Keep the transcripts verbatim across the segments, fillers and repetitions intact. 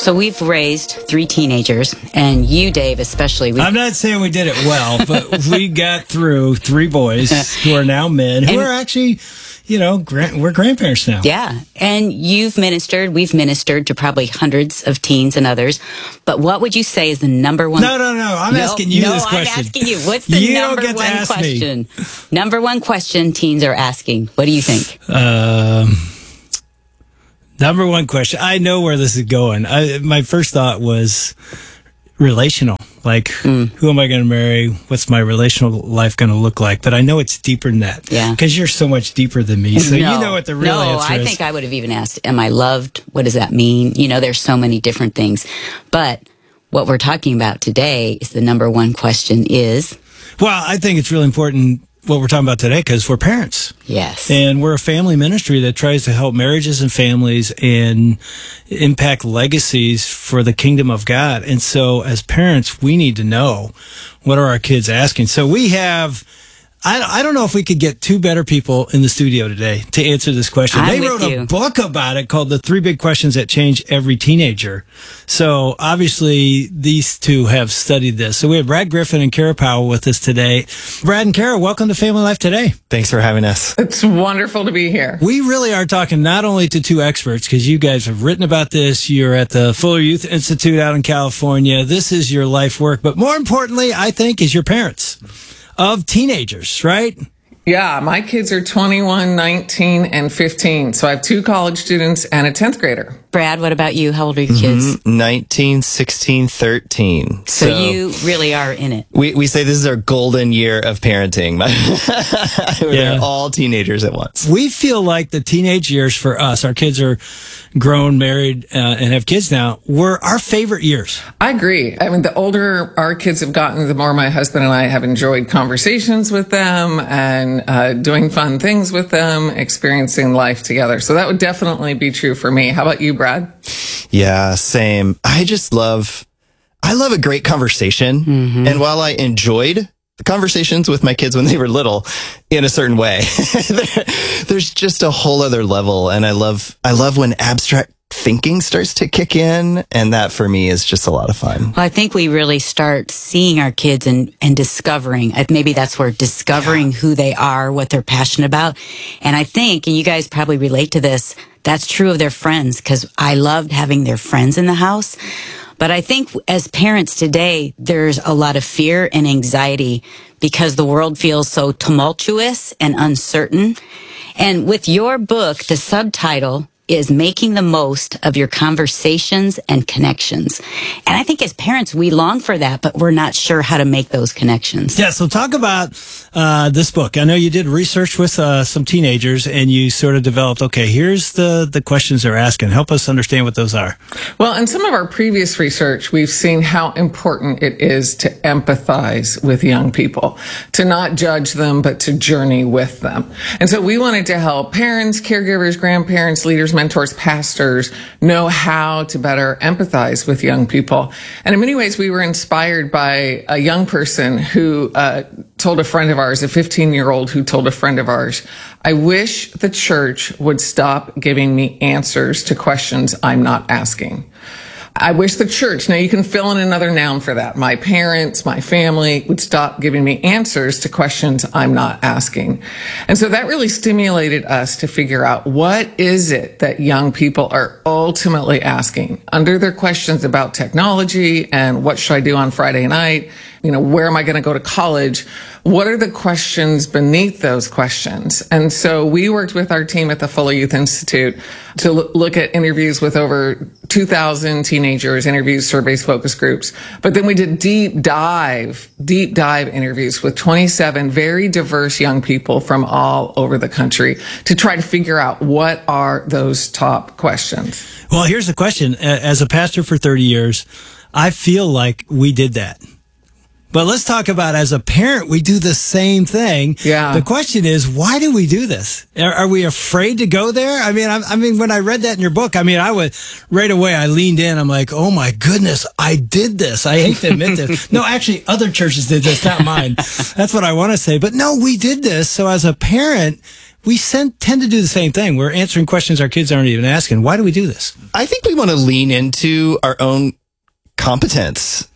So we've raised three teenagers, and you, Dave, especially. We- I'm not saying we did it well, but we got through three boys who are now men, who And- are actually, you know, grand- we're grandparents now. Yeah. And you've ministered, we've ministered to probably hundreds of teens and others. But what would you say is the number one? No, no, no. I'm No, asking you no, this question. I'm asking you. What's the You number don't get to one ask me. question? Number one question teens are asking. What do you think? Um, number one question. I know where this is going. I, my first thought was relational. Like, Mm. who am I going to marry? What's my relational life going to look like? But I know it's deeper than that. Yeah. Because you're so much deeper than me. So no, you know what the real no, answer I is. think I would have even asked, am I loved? What does that mean? You know, there's so many different things. But what we're talking about today is the number one question is, Well, I think it's really important what we're talking about today because we're parents. yes. And we're a family ministry that tries to help marriages and families and impact legacies for the kingdom of God. And so as parents, we need to know what are our kids asking. So we have, I, I don't know if we could get two better people in the studio today to answer this question. I'm they with wrote a you. book about it called The Three Big Questions That Change Every Teenager. So obviously these two have studied this. So we have Brad Griffin and Kara Powell with us today. Brad and Kara, welcome to Family Life Today. Thanks for having us. It's wonderful to be here. We really are talking not only to two experts, because you guys have written about this. You're at the Fuller Youth Institute out in California. This is your life work. But more importantly, I think, is your parents of teenagers, right? Yeah, my kids are twenty-one, nineteen, and fifteen. So I have two college students and a tenth grader. Brad, what about you? How old are your kids? nineteen, sixteen, thirteen. So, you really are in it. We, we say this is our golden year of parenting. Yeah. They're all teenagers at once. We feel like the teenage years for us, our kids are grown, married, uh, and have kids now, were our favorite years. I agree. I mean, the older our kids have gotten, the more my husband and I have enjoyed conversations with them and uh, doing fun things with them, experiencing life together. So that would definitely be true for me. How about you, Brad? Yeah, same. I just love, I love a great conversation. Mm-hmm. And while I enjoyed the conversations with my kids when they were little in a certain way, there, there's just a whole other level. And I love, I love when abstract thinking starts to kick in. And that for me is just a lot of fun. Well, I think we really start seeing our kids and, and discovering, uh, maybe that's where discovering who they are, what they're passionate about. And I think, and you guys probably relate to this, that's true of their friends, because I loved having their friends in the house. But I think as parents today, there's a lot of fear and anxiety because the world feels so tumultuous and uncertain. And with your book, the subtitle is Making the Most of Your Conversations and Connections. And I think as parents, we long for that, but we're not sure how to make those connections. Yeah, so talk about uh, this book. I know you did research with uh, some teenagers and you sort of developed, okay, here's the, the questions they're asking. Help us understand what those are. Well, in some of our previous research, we've seen how important it is to empathize with young people, to not judge them, but to journey with them. And so we wanted to help parents, caregivers, grandparents, leaders, mentors, pastors know how to better empathize with young people. And in many ways, we were inspired by a young person who uh, told a friend of ours, a fifteen-year-old who told a friend of ours, I wish the church would stop giving me answers to questions I'm not asking. I wish the church, now you can fill in another noun for that. My parents, my family would stop giving me answers to questions I'm not asking. And so that really stimulated us to figure out what is it that young people are ultimately asking under their questions about technology and what should I do on Friday night? You know, where am I going to go to college? What are the questions beneath those questions? And so we worked with our team at the Fuller Youth Institute to l- look at interviews with over two thousand teenagers, interviews, surveys, focus groups. But then we did deep dive, deep dive interviews with twenty-seven very diverse young people from all over the country to try to figure out what are those top questions. Well, here's the question. As a pastor for thirty years, I feel like we did that. But let's talk about as a parent, we do the same thing. Yeah. The question is, why do we do this? Are, are we afraid to go there? I mean, I, I mean, when I read that in your book, I mean, I would right away, I leaned in. I'm like, oh my goodness, I did this. I hate to admit this. No, actually, other churches did this, not mine. That's what I want to say. But no, we did this. So as a parent, we send, tend to do the same thing. We're answering questions our kids aren't even asking. Why do we do this? I think we want to lean into our own competence.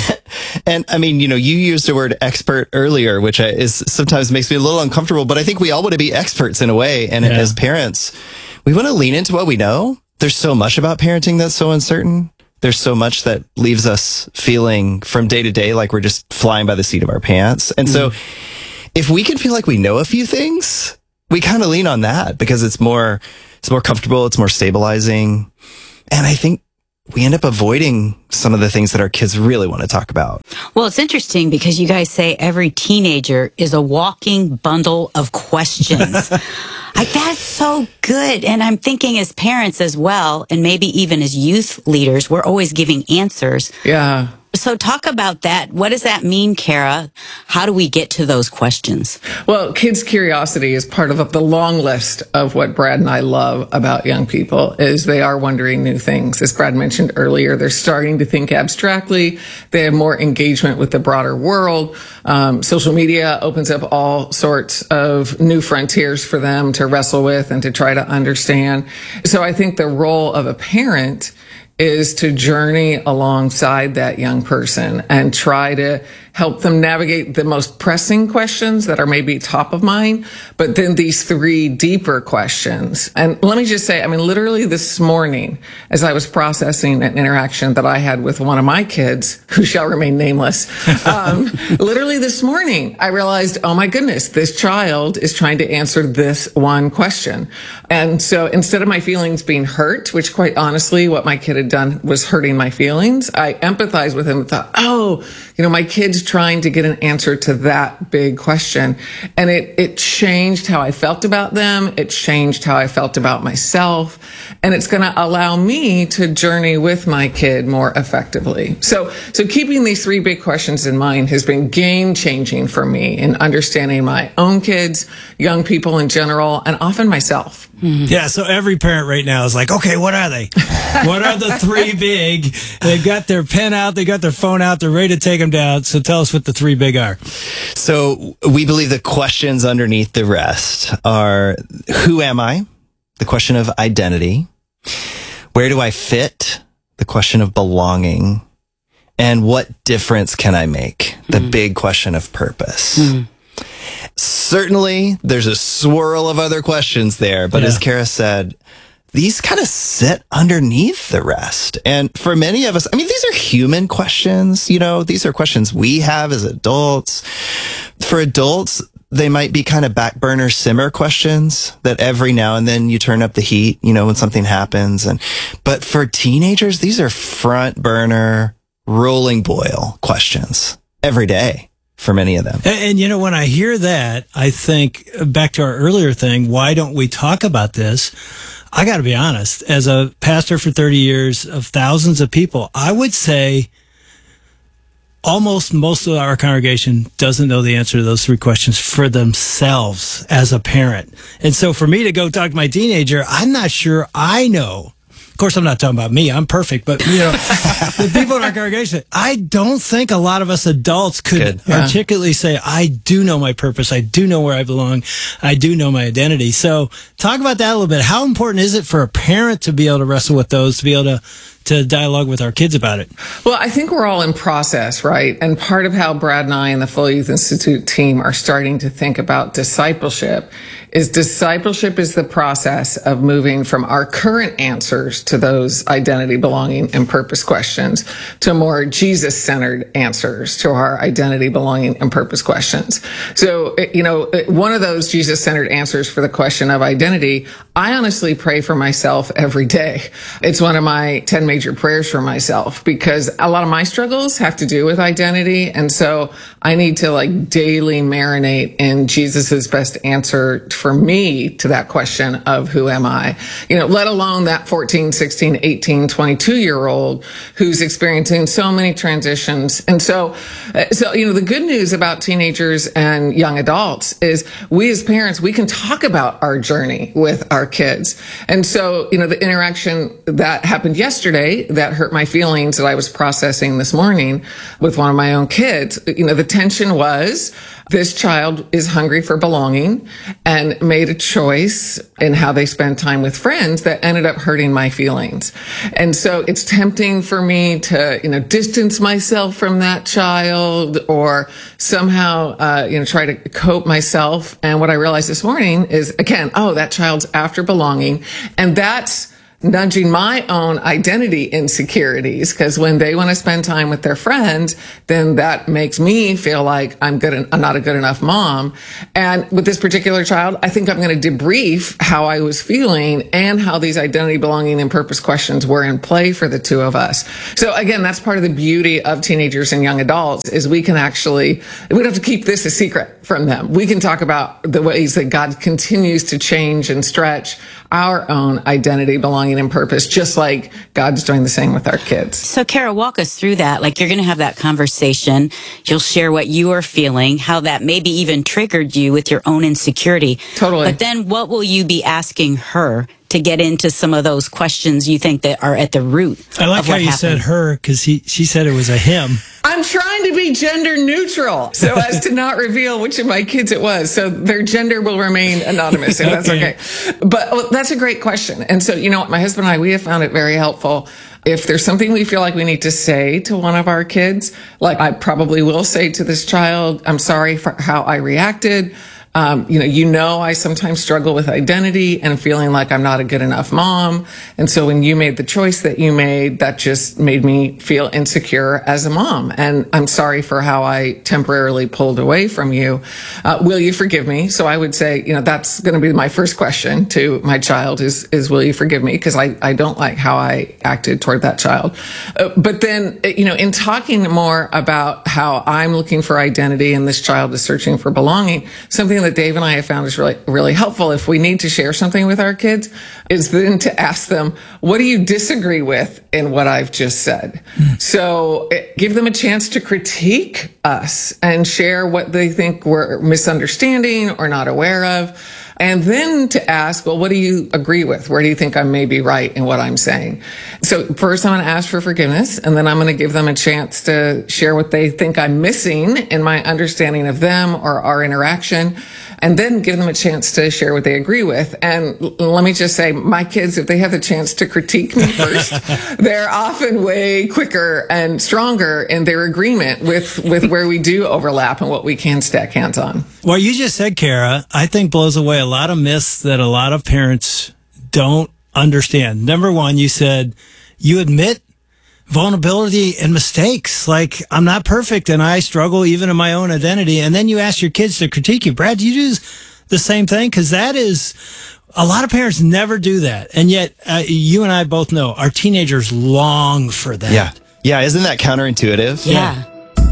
Mm. And I mean, you know, you used the word expert earlier, which is sometimes makes me a little uncomfortable, but I think we all want to be experts in a way. And yeah. as parents, we want to lean into what we know. There's so much about parenting that's so uncertain. There's so much that leaves us feeling from day to day like we're just flying by the seat of our pants. And mm. so if we can feel like we know a few things, we kind of lean on that because it's more, it's more comfortable. It's more stabilizing. And I think we end up avoiding some of the things that our kids really want to talk about. Well, it's interesting because you guys say every teenager is a walking bundle of questions. Like, that's so good. And I'm thinking as parents as well, and maybe even as youth leaders, we're always giving answers. Yeah. So talk about that. What does that mean, Kara? How do we get to those questions? Well, kids' curiosity is part of the long list of what Brad and I love about young people is they are wondering new things. As Brad mentioned earlier, they're starting to think abstractly. They have more engagement with the broader world. Um, social media opens up all sorts of new frontiers for them to wrestle with and to try to understand. So I think the role of a parent is to journey alongside that young person and try to help them navigate the most pressing questions that are maybe top of mind, but then these three deeper questions. And let me just say, I mean, literally this morning, as I was processing an interaction that I had with one of my kids, who shall remain nameless, um, literally this morning, I realized, oh my goodness, this child is trying to answer this one question. And so instead of my feelings being hurt, which quite honestly, what my kid had done was hurting my feelings, I empathized with him and thought, oh, you know, my kid's trying to get an answer to that big question. And it, it changed how I felt about them. It changed how I felt about myself. And it's going to allow me to journey with my kid more effectively. So, so keeping these three big questions in mind has been game changing for me in understanding my own kids, young people in general, and often myself. Mm-hmm. Yeah, so every parent right now is like, okay, what are they? What are the three big? They've got their pen out, they got their phone out, they're ready to take them down. So tell us what the three big are. So we believe the questions underneath the rest are, who am I? The question of identity. Where do I fit? The question of belonging. And what difference can I make? The mm. big question of purpose. Mm. Certainly, there's a swirl of other questions there, but yeah. as Kara said, these kind of sit underneath the rest. And for many of us, I mean, these are human questions, you know, these are questions we have as adults. For adults, they might be kind of back burner simmer questions that every now and then you turn up the heat, you know, when something happens. And, but for teenagers, these are front burner, rolling boil questions every day. For many of them. And, and, you know, when I hear that, I think back to our earlier thing, why don't we talk about this? I got to be honest, as a pastor for thirty years of thousands of people, I would say almost most of our congregation doesn't know the answer to those three questions for themselves as a parent. And so for me to go talk to my teenager, I'm not sure I know. Of course, I'm not talking about me. I'm perfect. But, you know, the people in our congregation, I don't think a lot of us adults could yeah. articulately say, I do know my purpose. I do know where I belong. I do know my identity. So talk about that a little bit. How important is it for a parent to be able to wrestle with those, to be able to to dialogue with our kids about it? Well, I think we're all in process, right? And part of how Brad and I and the Full Youth Institute team are starting to think about discipleship is discipleship is the process of moving from our current answers to those identity, belonging, and purpose questions to more Jesus-centered answers to our identity, belonging, and purpose questions. So, you know, one of those Jesus-centered answers for the question of identity, I honestly pray for myself every day. It's one of my ten major prayers for myself because a lot of my struggles have to do with identity. And so I need to like daily marinate in Jesus's best answer for me to that question of who am I, you know, let alone that fourteen, sixteen, eighteen, twenty-two year old who's experiencing so many transitions. And so, so, you know, the good news about teenagers and young adults is we as parents, we can talk about our journey with our kids. And so, you know, the interaction that happened yesterday that hurt my feelings that I was processing this morning with one of my own kids, you know, the tension was, this child is hungry for belonging and made a choice in how they spend time with friends that ended up hurting my feelings. And so it's tempting for me to, you know, distance myself from that child or somehow, uh, you know, try to cope myself. And what I realized this morning is, again, oh, that child's after belonging. And that's nudging my own identity insecurities, because when they want to spend time with their friends, then that makes me feel like I'm good. I'm not a good enough mom. And with this particular child, I think I'm going to debrief how I was feeling and how these identity, belonging, and purpose questions were in play for the two of us. So again, that's part of the beauty of teenagers and young adults is we can actually, we don't have to keep this a secret from them. We can talk about the ways that God continues to change and stretch our own identity, belonging, and purpose, just like God's doing the same with our kids. So, Kara, walk us through that. Like, you're going to have that conversation. You'll share what you are feeling, how that maybe even triggered you with your own insecurity. Totally. But then what will you be asking her to get into some of those questions you think that are at the root I like of how what you happened? said her, because he she said it was a him. I'm trying to be gender neutral so as to not reveal which of my kids it was. So their gender will remain anonymous, and that's okay. okay. But well, that's a great question. And so, you know, my husband and I, we have found it very helpful. If there's something we feel like we need to say to one of our kids, like I probably will say to this child, I'm sorry for how I reacted. Um, you know, you know, I sometimes struggle with identity and feeling like I'm not a good enough mom. And so when you made the choice that you made, that just made me feel insecure as a mom. And I'm sorry for how I temporarily pulled away from you. Uh, will you forgive me? So I would say, you know, that's going to be my first question to my child is, is will you forgive me? Because I, I don't like how I acted toward that child. Uh, but then, you know, in talking more about how I'm looking for identity and this child is searching for belonging, something that Dave and I have found is really, really helpful if we need to share something with our kids is then to ask them, what do you disagree with in what I've just said? Mm. So give them a chance to critique us and share what they think we're misunderstanding or not aware of. And then to ask, well, what do you agree with? Where do you think I may be right in what I'm saying? So first I'm going to ask for forgiveness, and then I'm going to give them a chance to share what they think I'm missing in my understanding of them or our interaction, and then give them a chance to share what they agree with. And let me just say, my kids, if they have the chance to critique me first, they're often way quicker and stronger in their agreement with, with where we do overlap and what we can stack hands on. What you just said, Kara, I think blows away a lot of myths that a lot of parents don't understand. Number one, you said you admit vulnerability and mistakes. Like, I'm not perfect and I struggle even in my own identity. And then you ask your kids to critique you. Brad, do you do the same thing? Because that is, a lot of parents never do that. And yet, uh, you and I both know our teenagers long for that. Yeah. Yeah. Isn't that counterintuitive? Yeah.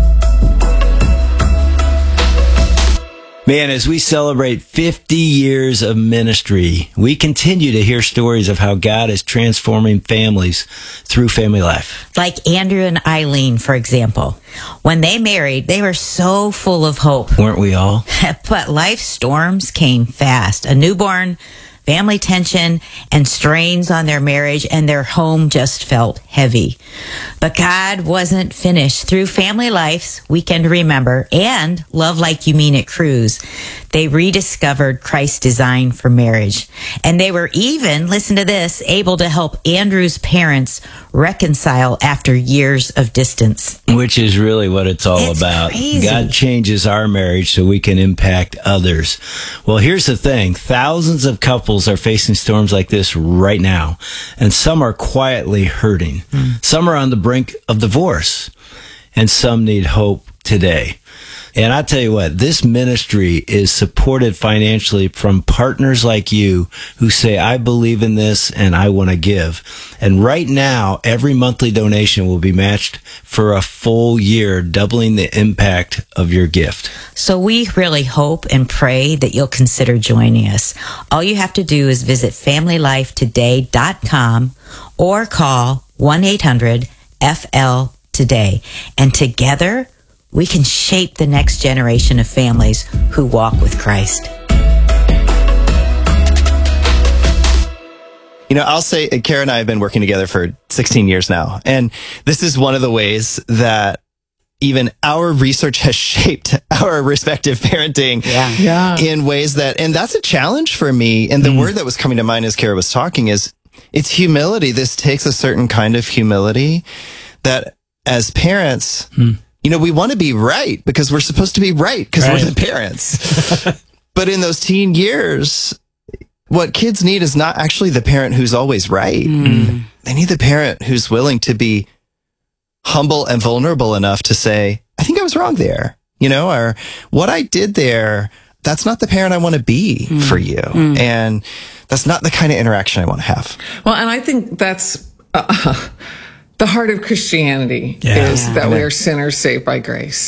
Man, as we celebrate fifty years of ministry, we continue to hear stories of how God is transforming families through family life. Like Andrew and Eileen, for example. When they married, they were so full of hope. Weren't we all? But life storms came fast. A newborn, family tension, and strains on their marriage, and their home just felt heavy. But God wasn't finished. Through Family Life's Weekend to Remember and Love Like You Mean It Cruise, they rediscovered Christ's design for marriage. And they were even, listen to this, able to help Andrew's parents reconcile after years of distance. Which is really what it's all It's about. crazy. God changes our marriage so we can impact others. Well, here's the thing. Thousands of couples are facing storms like this right now, and some are quietly hurting. Mm. Some are on the brink of divorce, and some need hope today. And I tell you what, this ministry is supported financially from partners like you who say, I believe in this and I want to give. And right now, every monthly donation will be matched for a full year, doubling the impact of your gift. So we really hope and pray that you'll consider joining us. All you have to do is visit family life today dot com or call one eight hundred F L today. And together, we can shape the next generation of families who walk with Christ. You know, I'll say, Kara and I have been working together for sixteen years now. And this is one of the ways that even our research has shaped our respective parenting Yeah. Yeah. in ways that, and that's a challenge for me. And the word that was coming to mind as Kara was talking is it's humility. This takes a certain kind of humility that as parents, you know, we want to be right because we're supposed to be right because Right. we're the parents. But in those teen years, what kids need is not actually the parent who's always right. They need the parent who's willing to be humble and vulnerable enough to say, I think I was wrong there, you know, or what I did there, that's not the parent I want to be for you. And that's not the kind of interaction I want to have. Well, and I think that's uh, the heart of Christianity Yeah. is Yeah. that we are sinners saved by grace.